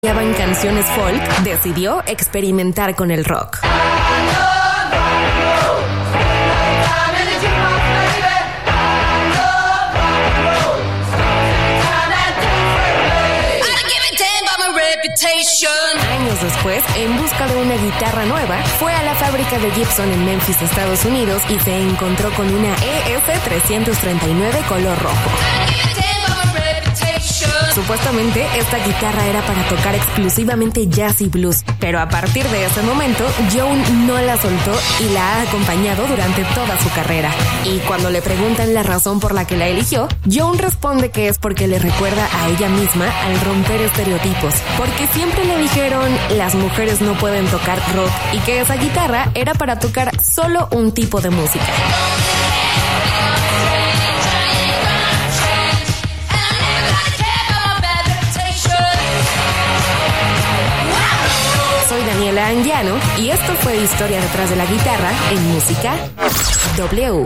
en canciones folk, decidió experimentar con el rock. Años después, en busca de una guitarra nueva, fue a la fábrica de Gibson en Memphis, Estados Unidos, y se encontró con una ES-339 color rojo. Supuestamente, esta guitarra era para tocar exclusivamente jazz y blues, pero a partir de ese momento, Joan no la soltó y la ha acompañado durante toda su carrera. Y cuando le preguntan la razón por la que la eligió, Joan responde que es porque le recuerda a ella misma al romper estereotipos, porque siempre le dijeron las mujeres no pueden tocar rock y que esa guitarra era para tocar solo un tipo de música. Soy Daniela Anguiano y esto fue Historia detrás de la guitarra en Música W.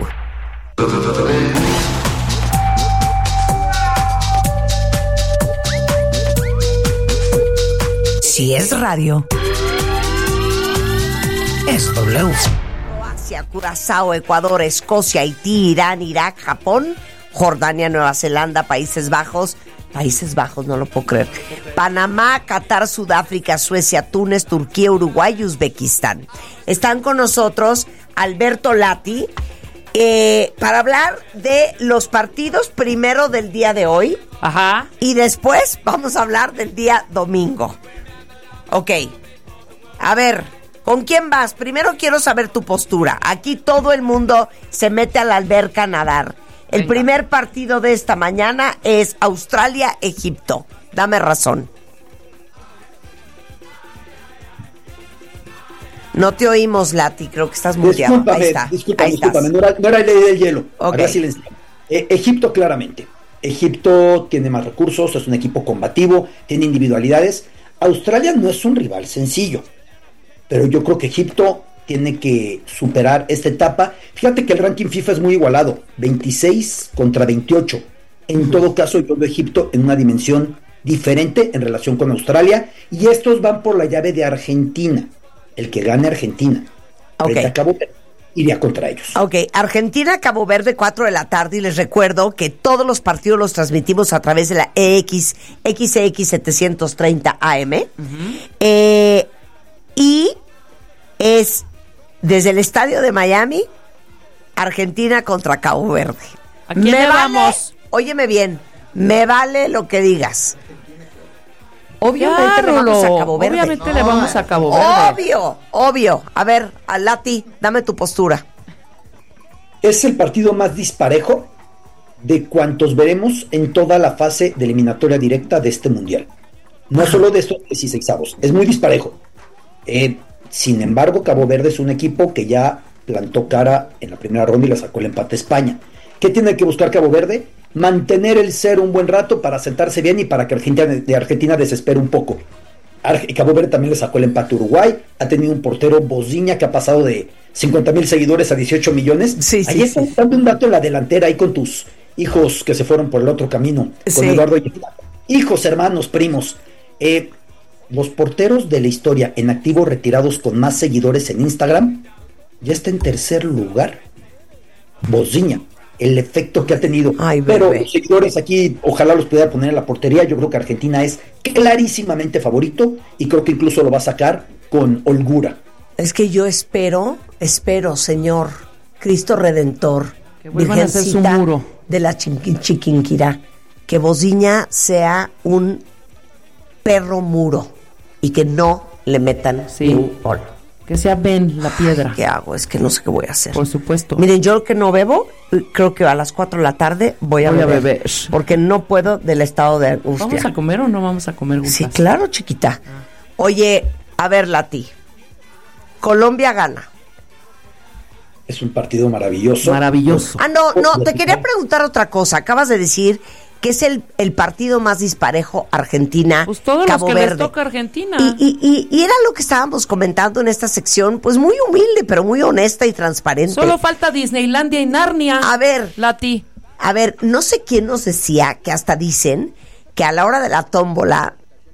Si es radio, es W. Croacia, Curazao, Ecuador, Escocia, Haití, Irán, Irak, Japón, Jordania, Nueva Zelanda, Países Bajos, no lo puedo creer, Panamá, Qatar, Sudáfrica, Suecia, Túnez, Turquía, Uruguay y Uzbekistán. Están con nosotros Alberto Lati para hablar de los partidos primero del día de hoy. Ajá. Y después vamos a hablar del día domingo. Ok. A ver, ¿con quién vas? Primero quiero saber tu postura. Aquí todo el mundo se mete a la alberca a nadar. El Venga. primer partido de esta mañana es Australia-Egipto. Dame razón. No te oímos, Lati. Creo que estás muteado. Ahí está. Discúlpame. No era el del hielo. Okay. Ahora sí les digo. Egipto, claramente. Egipto tiene más recursos, es un equipo combativo, tiene individualidades. Australia no es un rival sencillo, pero yo creo que Egipto tiene que superar esta etapa. Fíjate que el ranking FIFA es muy igualado, 26 contra 28. En todo caso, yo veo a Egipto en una dimensión diferente en relación con Australia, y estos van por la llave de Argentina. El que gane Argentina, frente a Cabo Verde, iría contra ellos. Ok, Argentina, Cabo Verde, 4 de la tarde, y les recuerdo que todos los partidos los transmitimos a través de la XX 730 AM. Y es desde el estadio de Miami, Argentina contra Cabo Verde. ¿A quién le vamos? Óyeme bien, me vale lo que digas. Obviamente le vamos a Cabo Verde. Obviamente le vamos a Cabo Verde. Obvio. A ver, Lati, dame tu postura. Es el partido más disparejo de cuantos veremos en toda la fase de eliminatoria directa de este mundial. No solo de estos 16avos, es muy disparejo. Sin embargo, Cabo Verde es un equipo que ya plantó cara en la primera ronda y le sacó el empate a España. ¿Qué tiene que buscar Cabo Verde? Mantener el cero un buen rato para sentarse bien y para que Argentina desespere un poco. Cabo Verde también le sacó el empate a Uruguay. Ha tenido un portero, Boziña, que ha pasado de 50,000 seguidores a 18 millones. Ahí está dando un dato en la delantera, ahí con tus hijos que se fueron por el otro camino, con Eduardo y hijos, hermanos, primos. Los porteros de la historia en activo retirados con más seguidores en Instagram ya está en tercer lugar. Boziña, el efecto que ha tenido. Pero los seguidores aquí, ojalá los pudiera poner en la portería. Yo creo que Argentina es clarísimamente favorito y creo que incluso lo va a sacar con holgura. Es que yo espero, Señor Cristo Redentor, que vuelvan a hacer su muro de la Chiquinquirá, que Boziña sea un perro muro y que no le metan un gol. Que sea Ben la piedra. ¿Qué hago? Es que no sé qué voy a hacer. Por supuesto. Miren, yo que no bebo, creo que a las 4 de la tarde voy a beber. Porque no puedo del estado de angustia. ¿Vamos a comer o no vamos a comer juntas? Sí, claro, chiquita. Oye, a ver, Lati. Colombia gana. Es un partido maravilloso. Maravilloso. No, te quería preguntar otra cosa. Acabas de decir que es el partido más disparejo Argentina, pues todos Cabo los que Verde. les toca Argentina. Y era lo que estábamos comentando en esta sección, pues muy humilde, pero muy honesta y transparente. Solo falta Disneylandia y Narnia. A ver, Lati. A ver, no sé quién nos decía que hasta dicen que a la hora de la tómbola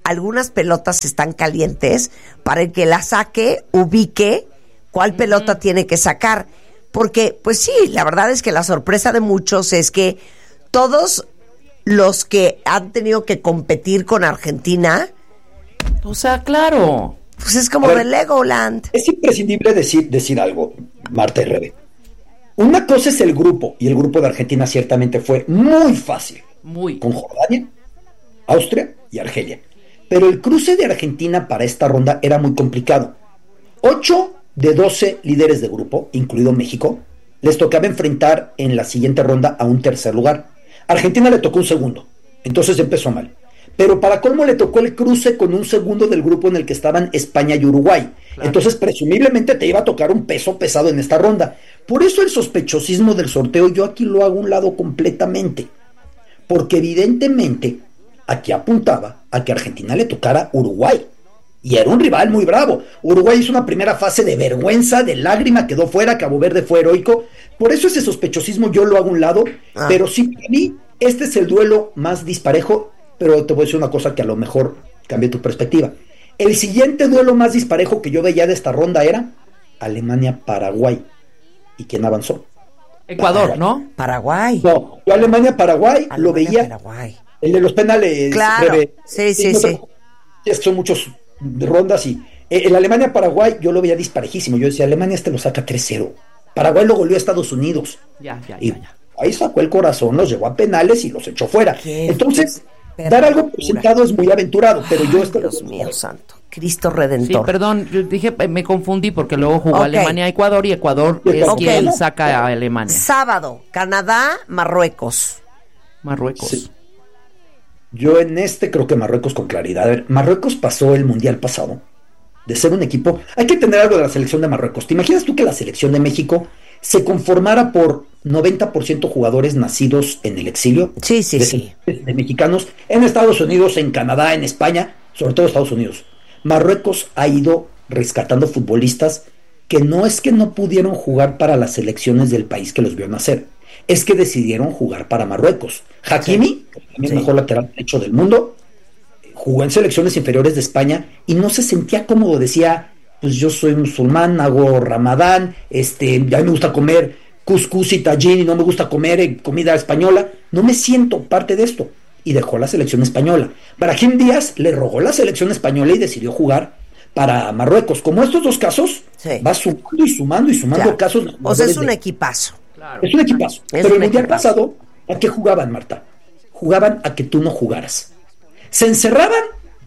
algunas pelotas están calientes para el que la saque, ubique cuál pelota tiene que sacar. Porque, pues sí, la verdad es que la sorpresa de muchos es que todos los que han tenido que competir con Argentina, O sea, claro. pues es como A ver, de Legoland. Es imprescindible decir algo, Marta y Rebe. Una cosa es el grupo, y el grupo de Argentina ciertamente fue muy fácil, Muy. con Jordania, Austria y Argelia. Pero el cruce de Argentina para esta ronda era muy complicado. 8 de 12 líderes de grupo, incluido México, les tocaba enfrentar en la siguiente ronda a un tercer lugar. Argentina le tocó un segundo, entonces empezó mal. Pero para colmo le tocó el cruce con un segundo del grupo en el que estaban España y Uruguay. Claro. Entonces presumiblemente te iba a tocar un peso pesado en esta ronda. Por eso el sospechosismo del sorteo yo aquí lo hago a un lado completamente. Porque evidentemente aquí apuntaba a que a Argentina le tocara Uruguay. Y era un rival muy bravo. Uruguay hizo una primera fase de vergüenza, de lágrima, quedó fuera, Cabo Verde fue heroico. Por eso ese sospechosismo yo lo hago a un lado. Pero sí, para mí, este es el duelo más disparejo. Pero te voy a decir una cosa que a lo mejor cambie tu perspectiva. El siguiente duelo más disparejo que yo veía de esta ronda era Alemania-Paraguay. ¿Y quién avanzó? Ecuador, ¿no? Paraguay. No, yo Alemania-Paraguay lo veía. Paraguay. El de los penales. Claro, Rebe. sí. Es que son muchos rondas y el Alemania-Paraguay yo lo veía disparejísimo. Yo decía, Alemania lo saca 3-0. Paraguay lo goleó a Estados Unidos. Ya. Y ahí sacó el corazón, los llevó a penales y los echó fuera. Entonces, dar algo por sentado es muy aventurado, pero yo Dios mío santo, Cristo Sí, Redentor. perdón, yo dije, me confundí porque luego jugó Ok. Alemania-Ecuador y Ecuador es Ok. quien saca a Alemania. Sábado, Canadá, Marruecos. Marruecos. Sí. Yo en creo que Marruecos con claridad. A ver, Marruecos pasó el Mundial pasado de ser un equipo. Hay que tener algo de la selección de Marruecos. ¿Te imaginas tú que la selección de México se conformara por 90% jugadores nacidos en el exilio? Sí. De mexicanos en Estados Unidos, en Canadá, en España, sobre todo Estados Unidos. Marruecos ha ido rescatando futbolistas que no es que no pudieron jugar para las selecciones del país que los vio nacer, es que decidieron jugar para Marruecos. Hakimi, también mejor lateral derecho del mundo, jugó en selecciones inferiores de España y no se sentía cómodo. Decía, pues yo soy musulmán, hago ramadán, ya me gusta comer cuscús y tajín y no me gusta comer comida española, no me siento parte de esto. Y dejó la selección española. Brahim Díaz le rogó la selección española y decidió jugar para Marruecos. Como estos dos casos, va sumando Ya. casos. O sea, es un equipazo. Claro. Es un equipazo. Es Pero un el mundial equipazo. pasado, ¿a qué jugaban, Marta? Jugaban a que tú no jugaras. Se encerraban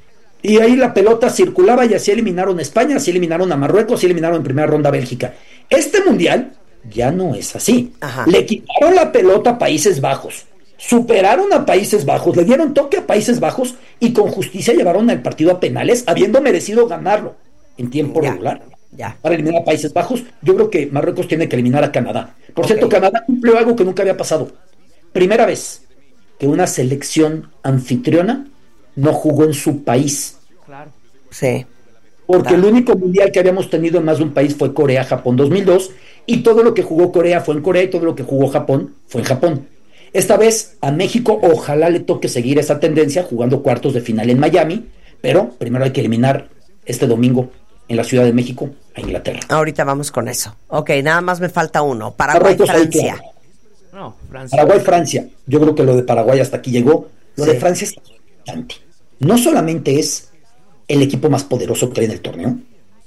y ahí la pelota circulaba y así eliminaron a España, así eliminaron a Marruecos, así eliminaron en primera ronda a Bélgica. Este mundial ya no es así. Ajá. Le quitaron la pelota a Países Bajos, superaron a Países Bajos, le dieron toque a Países Bajos y con justicia llevaron el partido a penales, habiendo merecido ganarlo en tiempo regular. Ya. Para eliminar a Países Bajos, yo creo que Marruecos tiene que eliminar a Canadá. Por cierto, Canadá cumplió algo que nunca había pasado. Primera vez que una selección anfitriona no jugó en su país. Claro. Sí. Porque el único mundial que habíamos tenido en más de un país fue Corea-Japón 2002, y todo lo que jugó Corea fue en Corea y todo lo que jugó Japón fue en Japón. Esta vez a México ojalá le toque seguir esa tendencia jugando cuartos de final en Miami, pero primero hay que eliminar este domingo en la Ciudad de México a Inglaterra. Ahorita vamos con eso. Ok, nada más me falta uno. Paraguay, Marruecos ahí, Francia. claro. No, Francia. Paraguay-Francia. Yo creo que lo de Paraguay hasta aquí llegó. Lo Sí. de Francia es importante. No solamente es el equipo más poderoso que hay en el torneo,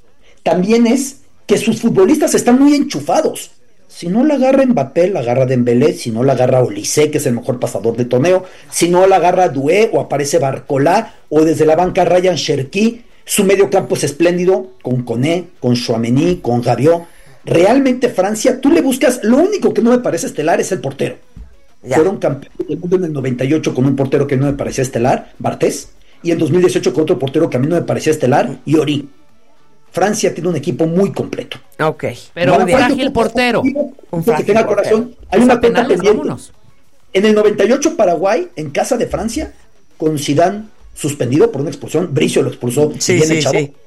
también es que sus futbolistas están muy enchufados. Si no la agarra Mbappé, la agarra Dembélé. Si no la agarra Olise, que es el mejor pasador de torneo. Si no la agarra Doué o aparece Barcolá o desde la banca Ryan Cherki. Su medio campo es espléndido, con Koné, con Tchouaméni, con Rabiot. Realmente Francia, tú le buscas, lo único que no me parece estelar es el portero. Ya. Fueron campeones del mundo en el 98 con un portero que no me parecía estelar, Bartés, y en 2018 con otro portero que a mí no me parecía estelar, Iorí. Francia tiene un equipo muy completo. Ok. Pero Muy un bien. frágil portero. Un Que tenga frágil corazón. portero. Hay una cuenta Penales, pendiente. vámonos. En el 98 Paraguay, en casa de Francia, con Zidane suspendido por una expulsión, Bricio lo expulsó, Sí, bien sí, echado, sí.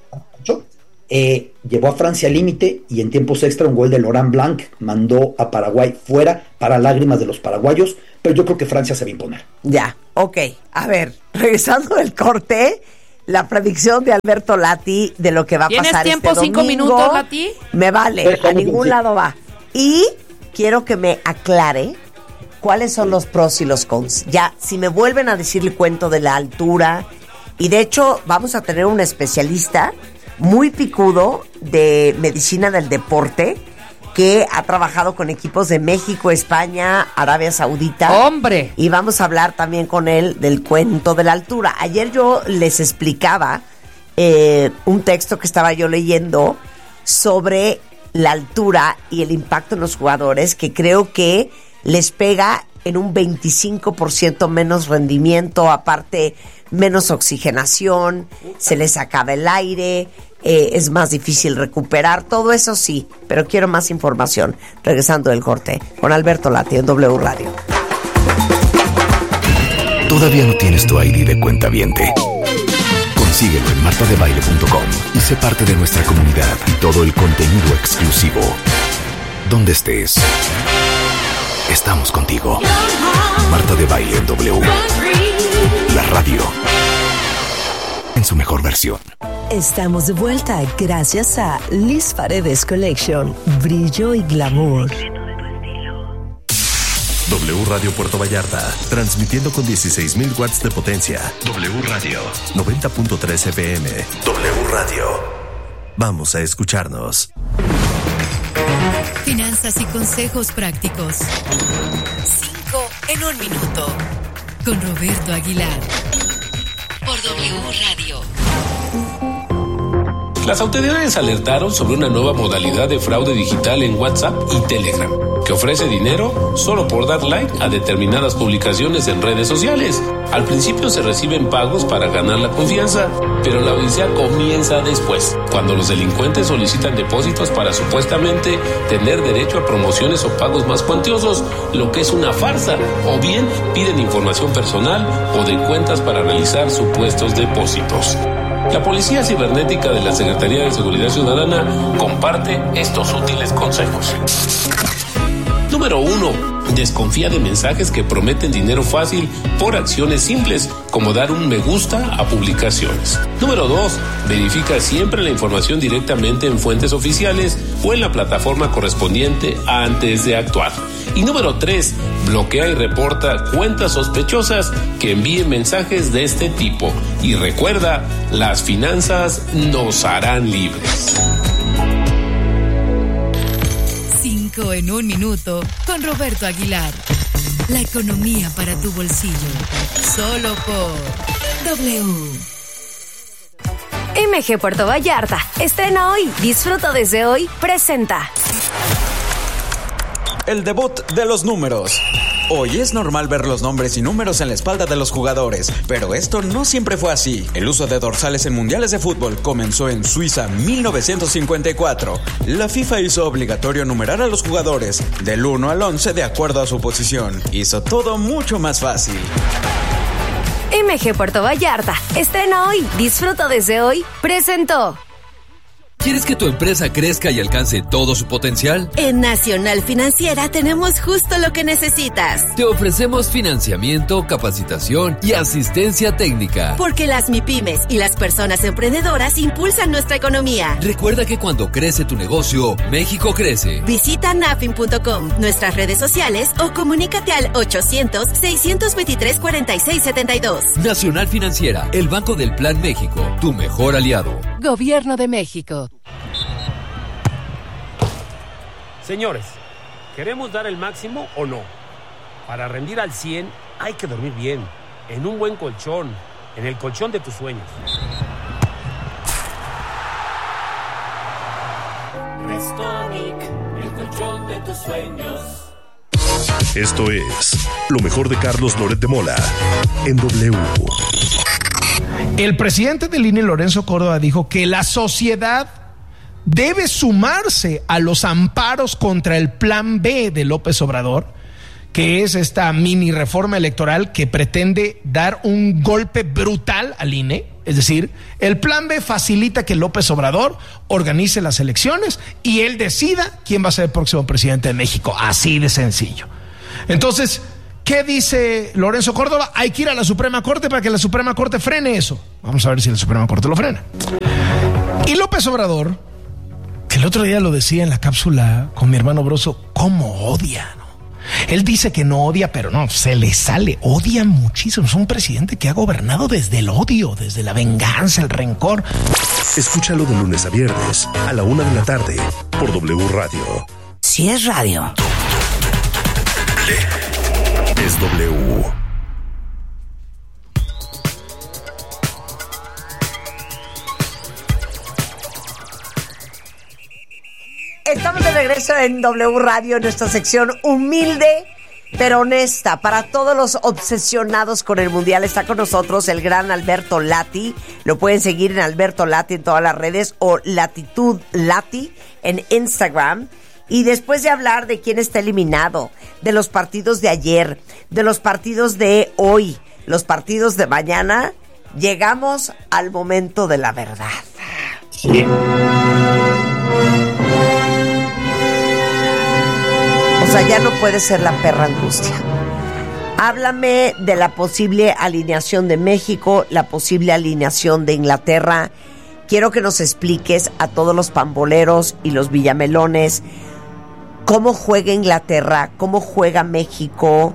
llevó a Francia al límite y en tiempos extra un gol de Laurent Blanc mandó a Paraguay fuera para lágrimas de los paraguayos, pero yo creo que Francia se va a imponer. Ya, ok. A ver, regresando del corte, la predicción de Alberto Lati de lo que va a pasar este domingo. ¿Tienes tiempo, 5 minutos, Lati? Me vale, a ningún lado va. Y quiero que me aclare cuáles son los pros y los cons. Ya, si me vuelven a decir el cuento de la altura, y de hecho vamos a tener un especialista muy picudo de medicina del deporte que ha trabajado con equipos de México, España, Arabia Saudita. ¡Hombre! Y vamos a hablar también con él del cuento de la altura. Ayer yo les explicaba un texto que estaba yo leyendo sobre la altura y el impacto en los jugadores, que creo que les pega en un 25% menos rendimiento, aparte menos oxigenación, se les acaba el aire, es más difícil recuperar, todo eso sí, pero quiero más información. Regresando del corte con Alberto Lati en W Radio. ¿Todavía no tienes tu ID de cuentaviente? Consíguelo en martadebaile.com y sé parte de nuestra comunidad y todo el contenido exclusivo. Donde estés, estamos contigo. Marta de Baile en W. La radio en su mejor versión. Estamos de vuelta gracias a Liz Paredes Collection. Brillo y glamour. W Radio Puerto Vallarta, transmitiendo con 16,000 watts de potencia. W Radio 90.3 FM. W Radio. Vamos a escucharnos. Finanzas y consejos prácticos. 5 en 1 minuto. Con Roberto Aguilar. Por W Radio. Las autoridades alertaron sobre una nueva modalidad de fraude digital en WhatsApp y Telegram, que ofrece dinero solo por dar like a determinadas publicaciones en redes sociales. Al principio se reciben pagos para ganar la confianza, pero la odisea comienza después, cuando los delincuentes solicitan depósitos para supuestamente tener derecho a promociones o pagos más cuantiosos, lo que es una farsa, o bien piden información personal o de cuentas para realizar supuestos depósitos. La Policía Cibernética de la Secretaría de Seguridad Ciudadana comparte estos útiles consejos. Número 1. Desconfía de mensajes que prometen dinero fácil por acciones simples, como dar un me gusta a publicaciones. Número 2. Verifica siempre la información directamente en fuentes oficiales o en la plataforma correspondiente antes de actuar. Y número 3. Bloquea y reporta cuentas sospechosas que envíen mensajes de este tipo. Y recuerda, las finanzas nos harán libres. 5 en 1 minuto con Roberto Aguilar. La economía para tu bolsillo. Solo por W. MG Puerto Vallarta. Estrena hoy. Disfruta desde hoy. Presenta. El debut de los números. Hoy es normal ver los nombres y números en la espalda de los jugadores, pero esto no siempre fue así. El uso de dorsales en mundiales de fútbol comenzó en Suiza en 1954. La FIFA hizo obligatorio numerar a los jugadores del 1 al 11 de acuerdo a su posición. Hizo todo mucho más fácil. MG Puerto Vallarta. Estrena hoy. Disfruta desde hoy. Presentó. ¿Quieres que tu empresa crezca y alcance todo su potencial? En Nacional Financiera tenemos justo lo que necesitas. Te ofrecemos financiamiento, capacitación y asistencia técnica. Porque las MIPYMES y las personas emprendedoras impulsan nuestra economía. Recuerda que cuando crece tu negocio, México crece. Visita nafin.com, nuestras redes sociales o comunícate al 800-623-4672. Nacional Financiera, el Banco del Plan México, tu mejor aliado. Gobierno de México. Señores, ¿queremos dar el máximo o no? Para rendir al 100 hay que dormir bien, en un buen colchón, en el colchón de tus sueños. Restonic, el colchón de tus sueños. Esto es lo mejor de Carlos Loret de Mola en W. El presidente del INE, Lorenzo Córdoba, dijo que la sociedad debe sumarse a los amparos contra el Plan B de López Obrador, que es esta mini reforma electoral que pretende dar un golpe brutal al INE. Es decir, el Plan B facilita que López Obrador organice las elecciones y él decida quién va a ser el próximo presidente de México. Así de sencillo. Entonces, ¿qué dice Lorenzo Córdoba? Hay que ir a la Suprema Corte para que la Suprema Corte frene eso. Vamos a ver si la Suprema Corte lo frena. Y López Obrador, que el otro día lo decía en la cápsula con mi hermano Broso, ¿cómo odia? ¿No? Él dice que no odia, pero no, se le sale, odia muchísimo. Es un presidente que ha gobernado desde el odio, desde la venganza, el rencor. Escúchalo de lunes a viernes a la 1 de la tarde por W Radio. Si es radio. Es W. Estamos de regreso en W Radio, en nuestra sección humilde pero honesta para todos los obsesionados con el Mundial. Está con nosotros el gran Alberto Lati. Lo pueden seguir en Alberto Lati en todas las redes o Latitud Lati en Instagram. Y después de hablar de quién está eliminado, de los partidos de ayer, de los partidos de hoy, los partidos de mañana, llegamos al momento de la verdad. Sí. O sea, ya no puede ser la perra angustia. Háblame de la posible alineación de México, la posible alineación de Inglaterra. Quiero que nos expliques a todos los pamboleros y los villamelones cómo juega Inglaterra, cómo juega México,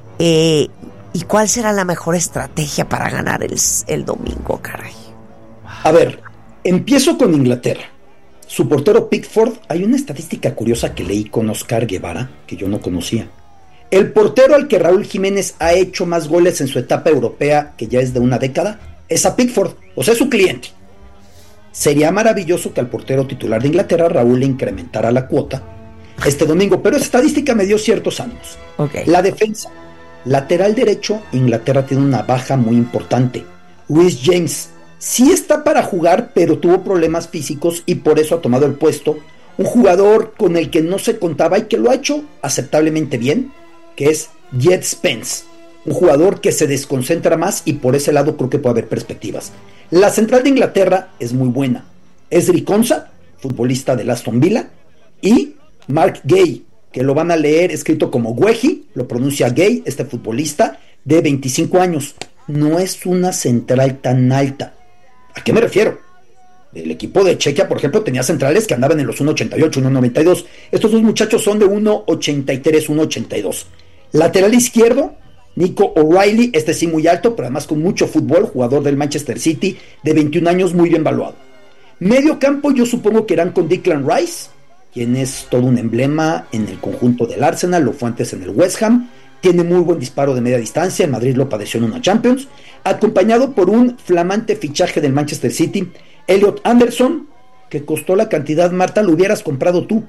y cuál será la mejor estrategia para ganar el domingo, caray. A ver, empiezo con Inglaterra. Su portero Pickford, hay una estadística curiosa que leí con Oscar Guevara, que yo no conocía. El portero al que Raúl Jiménez ha hecho más goles en su etapa europea, que ya es de una década, es a Pickford, o sea, es su cliente. Sería maravilloso que al portero titular de Inglaterra, Raúl, le incrementara la cuota este domingo, pero esa estadística me dio ciertos ánimos. Okay. La defensa. Lateral derecho, Inglaterra tiene una baja muy importante. Reece James sí está para jugar, pero tuvo problemas físicos y por eso ha tomado el puesto un jugador con el que no se contaba y que lo ha hecho aceptablemente bien, que es Jed Spence, un jugador que se desconcentra más y por ese lado creo que puede haber perspectivas. La central de Inglaterra es muy buena. Es Riconza, futbolista del Aston Villa, y Mark Gay, que lo van a leer escrito como Guehi, lo pronuncia Gay, este futbolista de 25 años. No es una central tan alta. ¿A qué me refiero? El equipo de Chequia, por ejemplo, tenía centrales que andaban en los 1.88, 1.92. Estos dos muchachos son de 1.83, 1.82. Lateral izquierdo, Nico O'Reilly, este sí muy alto, pero además con mucho fútbol, jugador del Manchester City, de 21 años, muy bien valuado. Medio campo, yo supongo que irán con Declan Rice, quien es todo un emblema en el conjunto del Arsenal, lo fue antes en el West Ham. Tiene muy buen disparo de media distancia, en Madrid lo padeció en una Champions, acompañado por un flamante fichaje del Manchester City, Elliot Anderson, que costó la cantidad, Marta, lo hubieras comprado tú,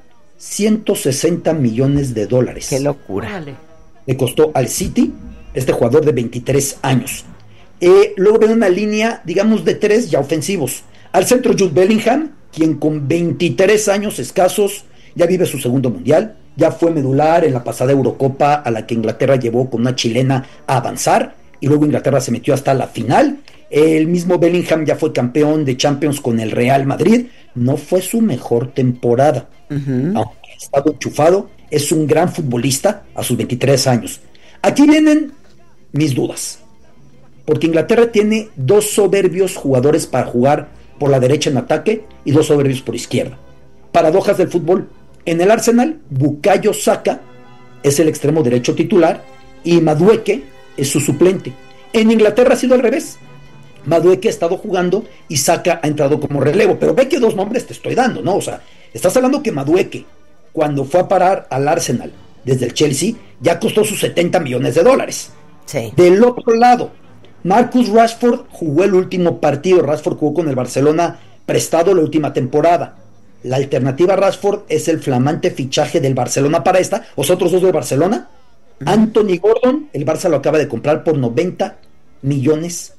$160 millones. ¡Qué locura! Le costó al City, este jugador de 23 años. Luego ven una línea, digamos, de 3 ya ofensivos. Al centro, Jude Bellingham, quien con 23 años escasos ya vive su segundo mundial, ya fue medular en la pasada Eurocopa a la que Inglaterra llevó con una chilena a avanzar, y luego Inglaterra se metió hasta la final. El mismo Bellingham ya fue campeón de Champions con el Real Madrid. No fue su mejor temporada, aunque ha estado enchufado. Es un gran futbolista a sus 23 años. Aquí vienen mis dudas, porque Inglaterra tiene 2 soberbios jugadores para jugar por la derecha en ataque y 2 soberbios por izquierda. Paradojas del fútbol. En el Arsenal, Bukayo Saka es el extremo derecho titular y Madueke es su suplente. En Inglaterra ha sido al revés. Madueke ha estado jugando y Saka ha entrado como relevo. Pero ve que 2 nombres te estoy dando, ¿no? O sea, estás hablando que Madueke, cuando fue a parar al Arsenal desde el Chelsea, ya costó sus $70 millones. Sí. Del otro lado, Marcus Rashford jugó el último partido. Rashford jugó con el Barcelona prestado la última temporada. La alternativa a Rashford es el flamante fichaje del Barcelona para esta. Los otros 2 del Barcelona, Anthony Gordon, el Barça lo acaba de comprar por $90 millones.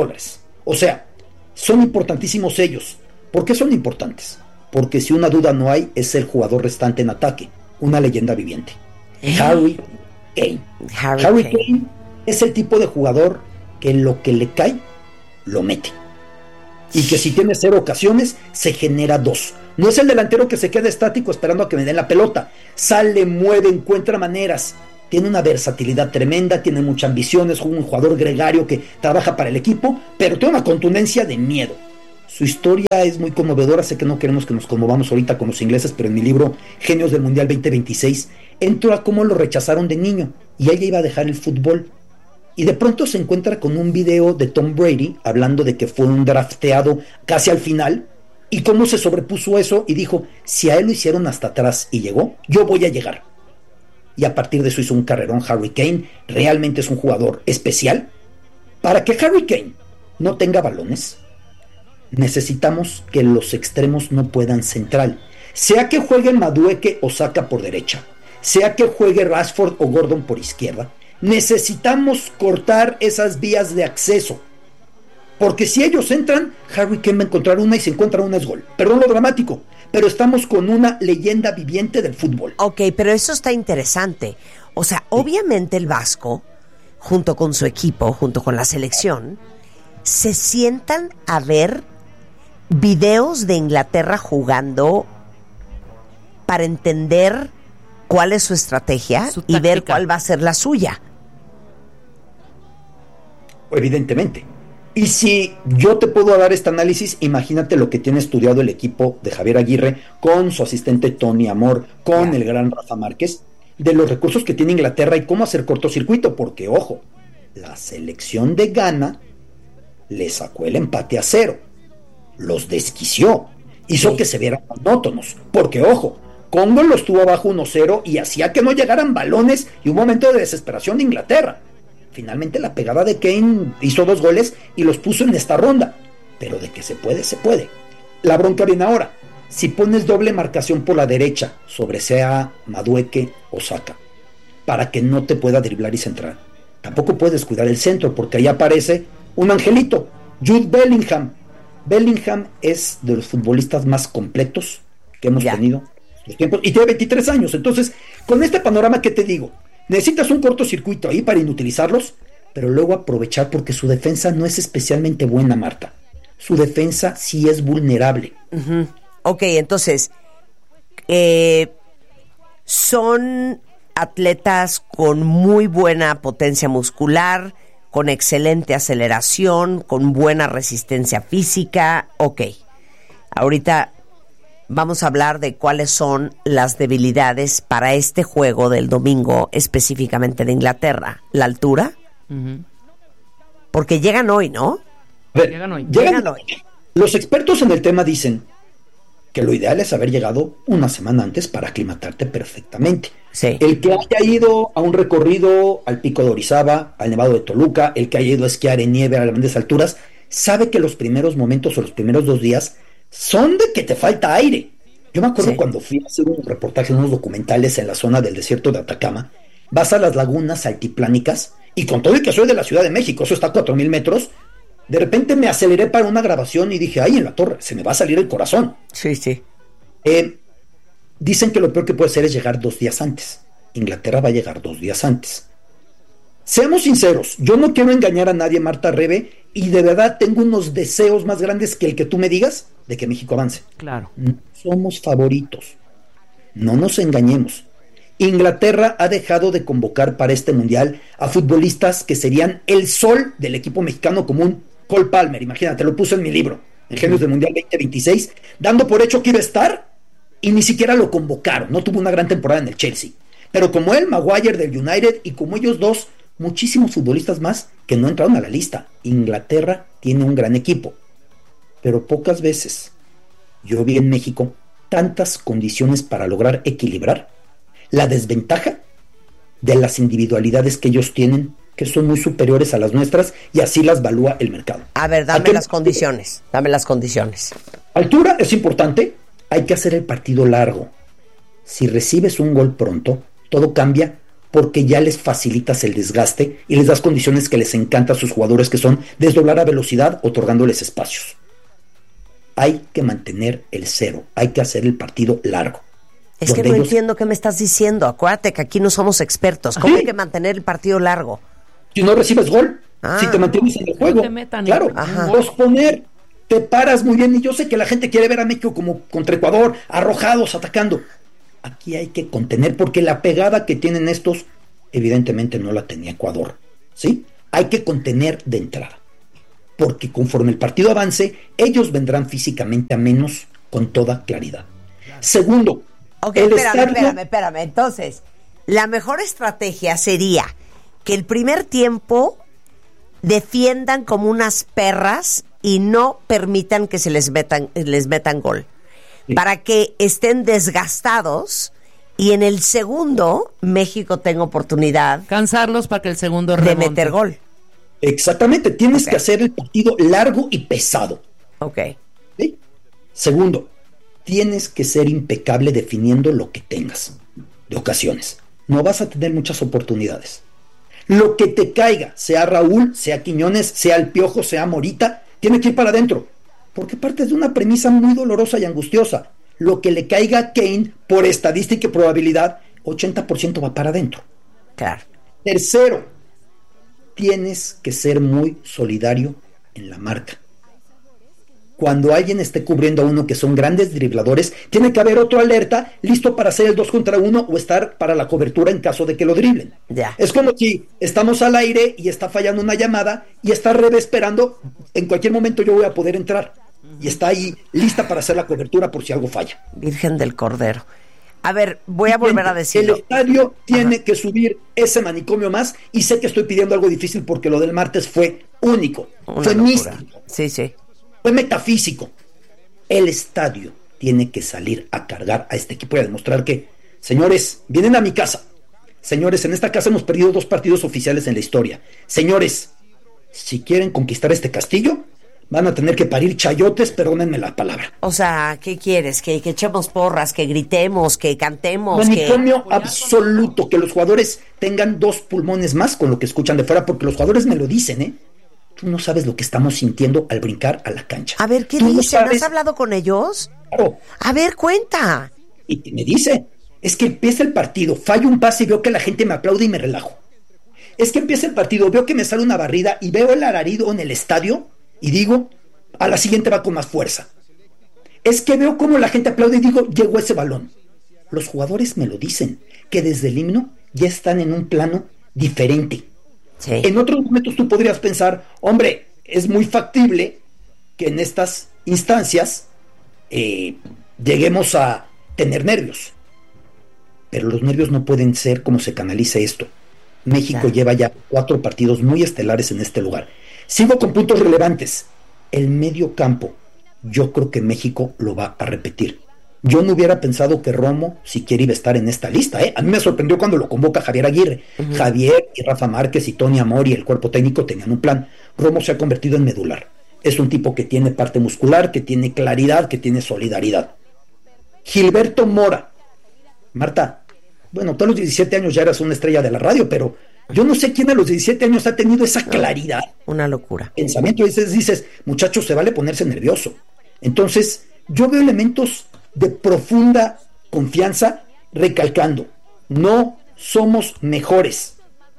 O sea, son importantísimos ellos. ¿Por qué son importantes? Porque si una duda no hay, es el jugador restante en ataque, una leyenda viviente, Harry Kane. Harry Kane es el tipo de jugador que en lo que le cae, lo mete. Y que si tiene 0 ocasiones, se genera 2. No es el delantero que se queda estático esperando a que me den la pelota. Sale, mueve, encuentra maneras. tiene una versatilidad tremenda, tiene mucha ambición, es un jugador gregario que trabaja para el equipo, pero tiene una contundencia de miedo. Su historia es muy conmovedora, sé que no queremos que nos conmovamos ahorita con los ingleses, pero en mi libro Genios del Mundial 2026 entro a cómo lo rechazaron de niño y ella iba a dejar el fútbol. Y de pronto se encuentra con un video de Tom Brady hablando de que fue un drafteado casi al final y cómo se sobrepuso eso y dijo, si a él lo hicieron hasta atrás y llegó, yo voy a llegar. Y a partir de eso hizo un carrerón. Harry Kane realmente es un jugador especial. Para que Harry Kane no tenga balones, necesitamos que los extremos no puedan central. Sea que juegue Madueke o Saka por derecha, sea que juegue Rashford o Gordon por izquierda, necesitamos cortar esas vías de acceso. Porque si ellos entran, Harry Kane va a encontrar una y si encuentra una es gol. Perdón lo dramático, pero estamos con una leyenda viviente del fútbol. Ok, pero eso está interesante. O sea, obviamente el Vasco, junto con su equipo, junto con la selección, se sientan a ver videos de Inglaterra jugando para entender cuál es su estrategia y ver cuál va a ser la suya. Evidentemente. Y si yo te puedo dar este análisis, imagínate lo que tiene estudiado el equipo de Javier Aguirre con su asistente Tony Amor, con el gran Rafa Márquez, de los recursos que tiene Inglaterra y cómo hacer cortocircuito, porque ojo, la selección de Ghana le sacó el empate a 0, los desquició, hizo que se vieran monótonos, porque ojo, Congo los tuvo abajo 1-0 y hacía que no llegaran balones y un momento de desesperación de Inglaterra. Finalmente la pegada de Kane hizo 2 goles y los puso en esta ronda, pero de que se puede, se puede. La bronca viene ahora, si pones doble marcación por la derecha sobre sea Madueke o Saka, para que no te pueda driblar y centrar, tampoco puedes cuidar el centro porque ahí aparece un angelito, Jude Bellingham. Bellingham es de los futbolistas más completos que hemos tenido en los tiempos y tiene 23 años. Entonces, con este panorama, ¿qué te digo? Necesitas un cortocircuito ahí para inutilizarlos, pero luego aprovechar porque su defensa no es especialmente buena, Marta. Su defensa sí es vulnerable. Uh-huh. Ok, entonces, son atletas con muy buena potencia muscular, con excelente aceleración, con buena resistencia física. Ok, ahorita vamos a hablar de cuáles son las debilidades para este juego del domingo, específicamente de Inglaterra. ¿La altura? Uh-huh. Porque llegan hoy, ¿no? Llegan hoy. Los expertos en el tema dicen que lo ideal es haber llegado una semana antes para aclimatarte perfectamente. Sí. El que haya ido a un recorrido al Pico de Orizaba, al Nevado de Toluca, el que haya ido a esquiar en nieve a grandes alturas, sabe que los primeros momentos o los primeros 2 días son de que te falta aire. Yo me acuerdo cuando fui a hacer un reportaje en unos documentales en la zona del desierto de Atacama, vas a las lagunas altiplánicas y con todo y que soy de la Ciudad de México, eso está a 4,000 metros, de repente me aceleré para una grabación y dije, ay, en la torre, se me va a salir el corazón. Sí, sí. Dicen que lo peor que puede ser es llegar 2 días antes. Inglaterra va a llegar 2 días antes. Seamos sinceros, yo no quiero engañar a nadie, Marta Rebe, y de verdad tengo unos deseos más grandes que el que tú me digas de que México avance. Claro. No somos favoritos. No nos engañemos. Inglaterra ha dejado de convocar para este mundial a futbolistas que serían el sol del equipo mexicano común. Cole Palmer, imagínate, lo puse en mi libro, en Genios del Mundial 2026, dando por hecho que iba a estar y ni siquiera lo convocaron. No tuvo una gran temporada en el Chelsea. Pero como él, Maguire del United y como ellos dos, muchísimos futbolistas más que no entraron a la lista. Inglaterra tiene un gran equipo, pero pocas veces yo vi en México tantas condiciones para lograr equilibrar la desventaja de las individualidades que ellos tienen, que son muy superiores a las nuestras, y así las valúa el mercado. A ver, dame las condiciones. Altura es importante, hay que hacer el partido largo. Si recibes un gol pronto, todo cambia porque ya les facilitas el desgaste y les das condiciones que les encanta a sus jugadores, que son desdoblar a velocidad, otorgándoles espacios. Hay que mantener el 0, hay que hacer el partido largo. Es que no entiendo qué me estás diciendo. Acuérdate que aquí no somos expertos. ¿Cómo hay que mantener el partido largo? Si no recibes gol, si te mantienes en el juego. No te metan, claro, posponer, te paras muy bien. Y yo sé que la gente quiere ver a México como contra Ecuador, arrojados, atacando. Aquí hay que contener porque la pegada que tienen estos evidentemente no la tenía Ecuador, ¿sí? Hay que contener de entrada, porque conforme el partido avance, ellos vendrán físicamente a menos con toda claridad. Segundo, espérame. Entonces, la mejor estrategia sería que el primer tiempo defiendan como unas perras y no permitan que se les metan gol. Sí. Para que estén desgastados y en el segundo México tenga oportunidad. Cansarlos para que el segundo remonte. De meter gol. Exactamente, tienes que hacer el partido largo y pesado. Ok. ¿Sí? Segundo, tienes que ser impecable definiendo lo que tengas de ocasiones. No vas a tener muchas oportunidades. Lo que te caiga, sea Raúl, sea Quiñones, sea el Piojo, sea Morita, tiene que ir para adentro. Porque partes de una premisa muy dolorosa y angustiosa. Lo que le caiga a Kane, por estadística y probabilidad, 80% va para adentro. Claro. Tercero, tienes que ser muy solidario en la marca. Cuando alguien esté cubriendo a uno que son grandes dribladores, tiene que haber otro alerta listo para hacer el 2 contra 1 o estar para la cobertura en caso de que lo driblen. Ya. Es como si estamos al aire y está fallando una llamada y está Rebe esperando, en cualquier momento yo voy a poder entrar. Y está ahí lista para hacer la cobertura por si algo falla. Virgen del Cordero. A ver, voy a volver a decirlo. El estadio tiene que subir ese manicomio más, y sé que estoy pidiendo algo difícil porque lo del martes fue único, fue místico. Sí, sí. Fue metafísico. El estadio tiene que salir a cargar a este equipo y a demostrar que, señores, vienen a mi casa. Señores, en esta casa hemos perdido 2 partidos oficiales en la historia. Señores, si quieren conquistar este castillo, van a tener que parir chayotes, perdónenme la palabra. O sea, ¿qué quieres? ¿Que echemos porras, que gritemos, que cantemos? Manicomio absoluto, que los jugadores tengan 2 pulmones más con lo que escuchan de fuera, porque los jugadores me lo dicen, ¿eh? Tú no sabes lo que estamos sintiendo al brincar a la cancha. A ver, ¿qué dicen? ¿No has hablado con ellos? Claro. A ver, cuenta. Y me dice, es que empieza el partido, fallo un pase y veo que la gente me aplaude y me relajo. Es que empieza el partido, veo que me sale una barrida y veo el alarido en el estadio y digo, a la siguiente va con más fuerza. Es que veo cómo la gente aplaude y digo, llegó ese balón. Los jugadores me lo dicen, que desde el himno ya están en un plano diferente. Sí. En otros momentos tú podrías pensar, hombre, es muy factible que en estas instancias lleguemos a tener nervios. Pero los nervios no pueden ser como se canaliza esto. México lleva ya 4 partidos muy estelares en este lugar. Sigo con puntos relevantes. El medio campo, yo creo que México lo va a repetir. Yo no hubiera pensado que Romo siquiera iba a estar en esta lista, ¿eh? A mí me sorprendió cuando lo convoca Javier Aguirre. Uh-huh. Javier y Rafa Márquez y Tony Amor y el cuerpo técnico tenían un plan. Romo se ha convertido en medular. Es un tipo que tiene parte muscular, que tiene claridad, que tiene solidaridad. Gilberto Mora. Marta, bueno, tú a los 17 años ya eras una estrella de la radio, pero yo no sé quién a los 17 años ha tenido esa claridad. Una locura. Pensamiento, dices, muchachos, se vale ponerse nervioso. Entonces, yo veo elementos de profunda confianza, recalcando, no somos mejores,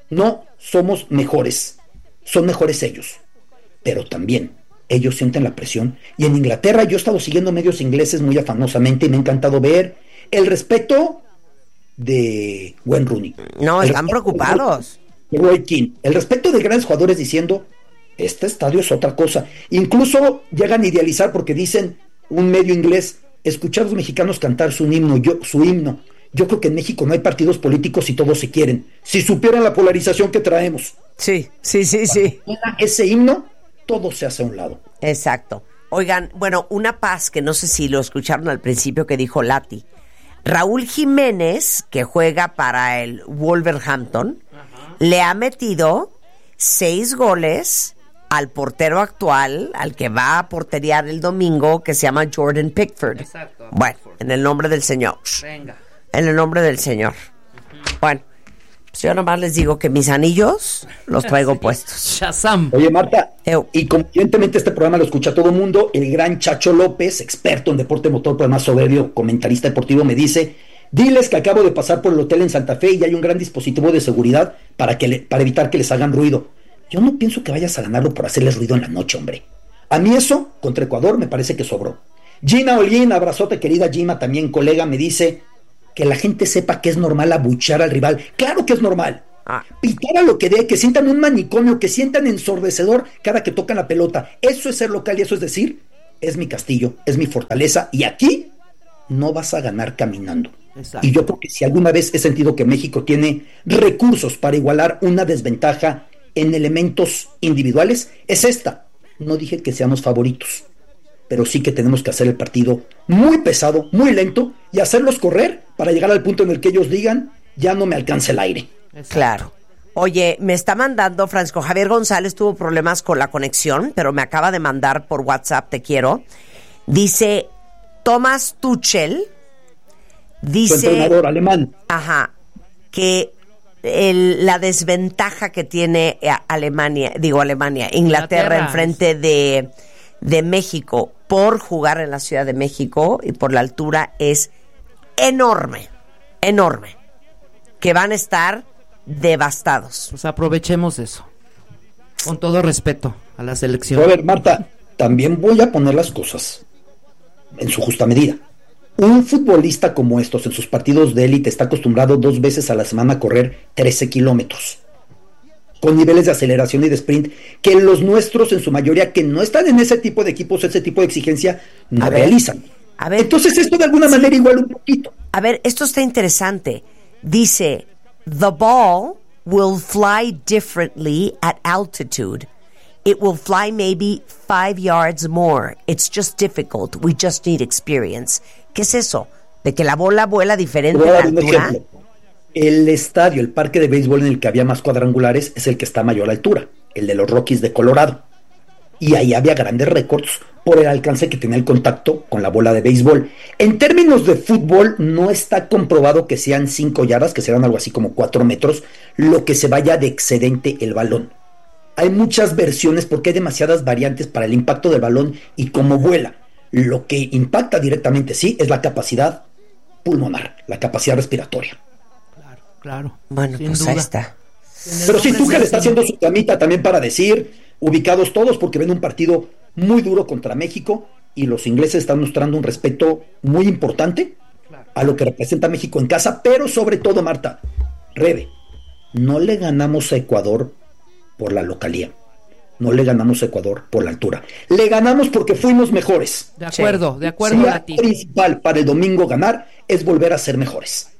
son mejores ellos, pero también ellos sienten la presión. Y en Inglaterra yo he estado siguiendo medios ingleses muy afanosamente y me ha encantado ver el respeto de Wayne Rooney. No, están preocupados. De Roy Keane, el respeto de grandes jugadores diciendo, este estadio es otra cosa. Incluso llegan a idealizar porque dicen, un medio inglés, escuchar a los mexicanos cantar su himno. Yo creo que en México no hay partidos políticos y todos se quieren. Si supieran la polarización que traemos. Sí. Ese himno, todo se hace a un lado. Exacto. Oigan, bueno, una paz que no sé si lo escucharon al principio que dijo Lati. Raúl Jiménez, que juega para el Wolverhampton, le ha metido 6 goles al portero actual, al que va a porterear el domingo, que se llama Jordan Pickford. Exacto. Bueno, en el nombre del Señor. Venga. En el nombre del Señor. Bueno, pues yo nomás les digo que mis anillos los traigo puestos. Shazam. Oye, Marta, y conscientemente este programa lo escucha todo el mundo. El gran Chacho López, experto en deporte motor, pero más soberbio, comentarista deportivo, me dice, diles que acabo de pasar por el hotel en Santa Fe y hay un gran dispositivo de seguridad para evitar que les hagan ruido. Yo no pienso que vayas a ganarlo por hacerles ruido en la noche, hombre. A mí eso, contra Ecuador, me parece que sobró. Gina Olguín, abrazote querida Gina, también colega, me dice que la gente sepa que es normal abuchear al rival. Claro que es normal. Pitar a lo que dé, que sientan un manicomio, que sientan ensordecedor cada que tocan la pelota. Eso es ser local y eso es decir, es mi castillo, es mi fortaleza y aquí no vas a ganar caminando. Exacto. Y yo creo que si alguna vez he sentido que México tiene recursos para igualar una desventaja en elementos individuales, es esta. No dije que seamos favoritos, pero sí que tenemos que hacer el partido muy pesado, muy lento y hacerlos correr para llegar al punto en el que ellos digan, ya no me alcanza el aire. Exacto. Claro. Oye, me está mandando Francisco Javier González, tuvo problemas con la conexión, pero me acaba de mandar por WhatsApp, te quiero. Dice Thomas Tuchel, dice... Su entrenador alemán. Ajá, que la desventaja que tiene Inglaterra enfrente de México por jugar en la Ciudad de México y por la altura es enorme, enorme. Que van a estar devastados. Pues aprovechemos eso. Con todo respeto a la selección. A ver, Marta, también voy a poner las cosas en su justa medida. Un futbolista como estos en sus partidos de élite está acostumbrado 2 veces a la semana a correr 13 kilómetros. Con niveles de aceleración y de sprint que los nuestros en su mayoría que no están en ese tipo de equipos, ese tipo de exigencia, no realizan. A ver, entonces esto de alguna manera igual un poquito. A ver, esto está interesante. Dice, the ball will fly differently at altitude. It will fly maybe 5 yards more. It's just difficult. We just need experience. ¿Qué es eso? ¿De que la bola vuela diferente a la altura? El estadio, el parque de béisbol en el que había más cuadrangulares es el que está a mayor altura, el de los Rockies de Colorado. Y ahí había grandes récords por el alcance que tenía el contacto con la bola de béisbol. En términos de fútbol, no está comprobado que sean 5 yardas, que serán algo así como 4 metros, lo que se vaya de excedente el balón. Hay muchas versiones porque hay demasiadas variantes para el impacto del balón y cómo vuela. Lo que impacta directamente, sí, es la capacidad pulmonar, la capacidad respiratoria. Claro. Bueno, pues ahí está. Pero sí, Tuchel está haciendo su camita también para decir, ubicados todos, porque ven un partido muy duro contra México y los ingleses están mostrando un respeto muy importante a lo que representa México en casa, pero sobre todo, Marta, Rebe, no le ganamos a Ecuador por la localía. No le ganamos a Ecuador por la altura. Le ganamos porque fuimos mejores. De acuerdo, sí. La principal para el domingo ganar es volver a ser mejores.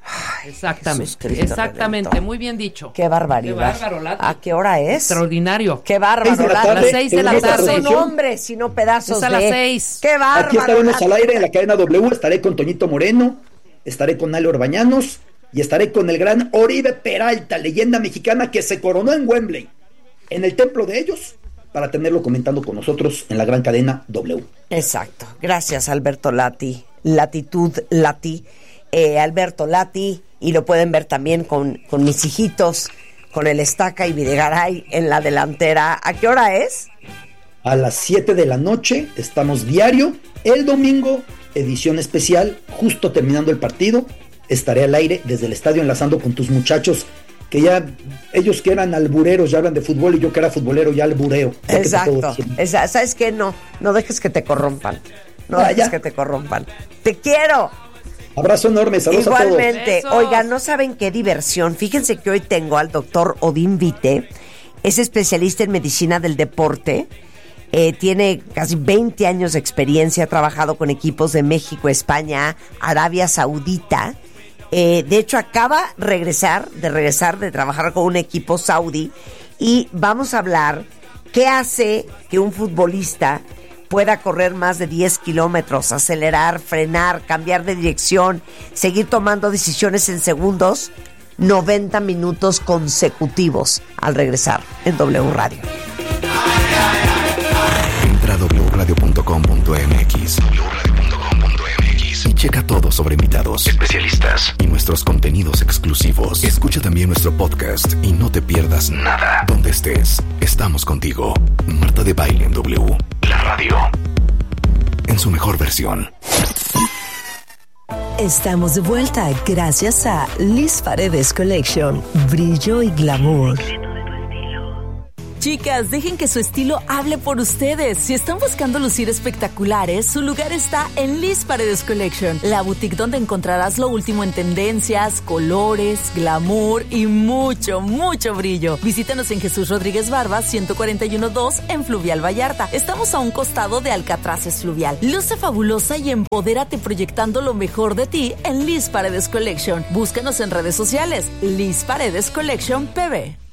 Exactamente, muy bien dicho. Qué barbaridad. Qué bárbaro, Lati. ¿A qué hora es? Extraordinario. Qué bárbaro. A las 6 de la tarde. Son hombres, sino pedazos es a las 6. Qué bárbaro. Aquí estaremos al aire en la cadena W. Estaré con Toñito Moreno, estaré con Ale Orbañanos y estaré con el gran Oribe Peralta, leyenda mexicana que se coronó en Wembley, en el templo de ellos, para tenerlo comentando con nosotros en la gran cadena W. Exacto. Gracias, Alberto Lati. Latitud Lati. Alberto Lati, y lo pueden ver también con mis hijitos, con el Estaca y Videgaray en la delantera. ¿A qué hora es? A las 7 de la noche, estamos diario. El domingo, edición especial, justo terminando el partido, estaré al aire desde el estadio enlazando con tus muchachos, que ya, ellos que eran albureros ya hablan de fútbol y yo que era futbolero ya albureo. Exacto. ¿Sabes qué? No dejes que te corrompan. No dejes que te corrompan. ¡Te quiero! Abrazo enorme, saludos a todos. Igualmente. Oigan, no saben qué diversión. Fíjense que hoy tengo al doctor Odín Vite. Es especialista en medicina del deporte. Tiene casi 20 años de experiencia. Ha trabajado con equipos de México, España, Arabia Saudita. De hecho, acaba de regresar de trabajar con un equipo saudí. Y vamos a hablar qué hace que un futbolista pueda correr más de 10 kilómetros, acelerar, frenar, cambiar de dirección, seguir tomando decisiones en segundos, 90 minutos consecutivos al regresar en W Radio. Entra a wradio.com.mx y checa todo sobre invitados, especialistas y nuestros contenidos exclusivos. Escucha también nuestro podcast y no te pierdas nada. Donde estés, estamos contigo. Marta de Baile en W. La radio en su mejor versión. Estamos de vuelta gracias a Liz Paredes Collection. Brillo y glamour. Chicas, dejen que su estilo hable por ustedes. Si están buscando lucir espectaculares, su lugar está en Liz Paredes Collection, la boutique donde encontrarás lo último en tendencias, colores, glamour y mucho, mucho brillo. Visítanos en Jesús Rodríguez Barba, 141-2 en Fluvial Vallarta. Estamos a un costado de Alcatraces Fluvial. Luce fabulosa y empodérate proyectando lo mejor de ti en Liz Paredes Collection. Búscanos en redes sociales, Liz Paredes Collection PB.